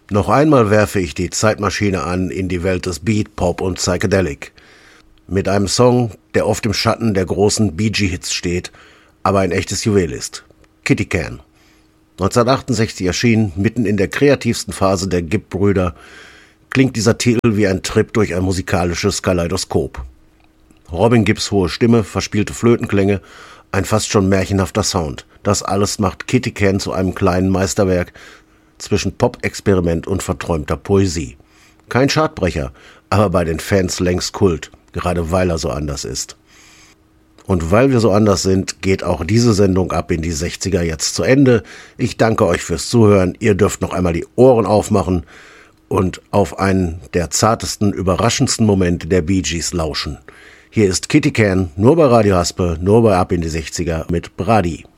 Noch einmal werfe ich die Zeitmaschine an in die Welt des Beat, Pop und Psychedelic. Mit einem Song, der oft im Schatten der großen Bee Gees-Hits steht, aber ein echtes Juwel ist. Kitty Can. 1968 erschienen, mitten in der kreativsten Phase der Gibb-Brüder, klingt dieser Titel wie ein Trip durch ein musikalisches Kaleidoskop. Robin Gibbs hohe Stimme, verspielte Flötenklänge, ein fast schon märchenhafter Sound. Das alles macht Kitty Can zu einem kleinen Meisterwerk zwischen Pop-Experiment und verträumter Poesie. Kein Chartbrecher, aber bei den Fans längst Kult, gerade weil er so anders ist. Und weil wir so anders sind, geht auch diese Sendung ab in die 60er jetzt zu Ende. Ich danke euch fürs Zuhören. Ihr dürft noch einmal die Ohren aufmachen und auf einen der zartesten, überraschendsten Momente der Bee Gees lauschen. Hier ist Kitty Can, nur bei Radio Haspe, nur bei Ab in die 60er mit Brady.